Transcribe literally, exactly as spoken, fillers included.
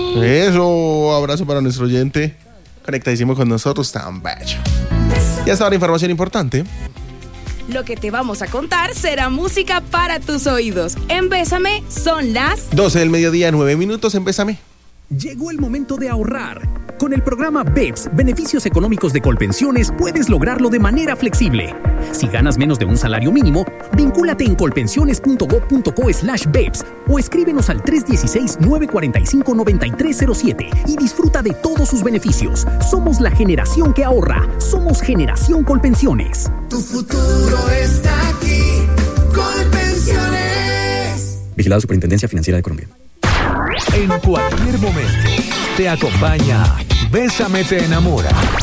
Eso, abrazo para nuestro oyente. Conectadísimo con nosotros, tan bello. Y hasta ahora información importante. Lo que te vamos a contar será música para tus oídos. En Bésame son las doce del mediodía, nueve minutos en Bésame. Llegó el momento de ahorrar. Con el programa B E P S, Beneficios Económicos de Colpensiones, puedes lograrlo de manera flexible. Si ganas menos de un salario mínimo, vincúlate en colpensiones.gov.co slash B E P S o escríbenos al tres uno seis, nueve cuatro cinco, nueve tres cero siete y disfruta de todos sus beneficios. Somos la generación que ahorra. Somos Generación Colpensiones. Tu futuro está aquí. Colpensiones. Vigilado Superintendencia Financiera de Colombia. En cualquier momento te acompaña Bésame te enamora.